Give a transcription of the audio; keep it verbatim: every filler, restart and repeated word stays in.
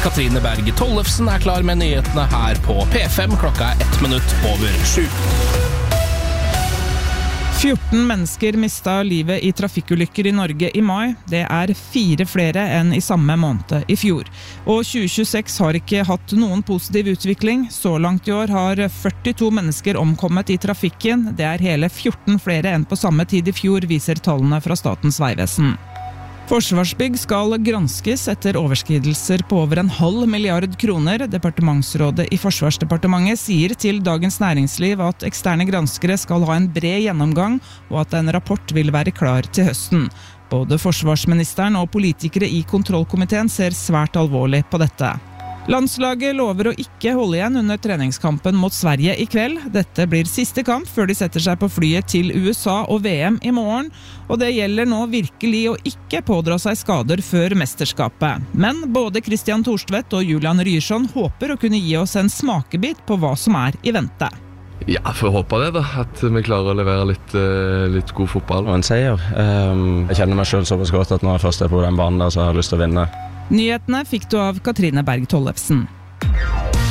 Katrine Berg Tollefsen er klar med nyhetene her på P fem. Klokka er ett minutt over sju. fjorten mennesker mistet livet i trafikkulykker i Norge i mai. Det er fire flere enn i samme måned i fjor. Og tjue tjueseks har ikke hatt noen positiv utvikling. Så langt i år har førtito mennesker omkommet i trafikken. Det er hele fjorten flere enn på samme tid i fjor, viser tallene fra Statens vegvesen. Forsvarsbygg skal granskes etter overskridelser på over en halv milliard kroner. Departementsrådet i Forsvarsdepartementet sier til Dagens Næringsliv at eksterne granskere skal ha en bred gjennomgang, og at en rapport vil være klar til høsten. Både forsvarsministeren og politikere i kontrollkomiteen ser svært alvorlig på dette. Landslaget lover å ikke holde igjen under treningskampen mot Sverige i kveld. Dette blir siste kamp før de setter seg på flyet til U S A og V M i morgen. Og det gjelder nå virkelig å ikke pådra seg skader før mesterskapet. Men både Christian Thorstvedt og Julian Ryerson håper å kunne gi oss en smakebit på hva som er i vente. Ja, for å håpe det da, at vi klarer å levere litt, uh, litt god fotball. Og en seier. Um, jeg kjenner meg selv såpass godt at når jeg først er på den banen der, så har jeg lyst til å vinne. Nyhetene fikk du av Katrine Berg Tollefsen.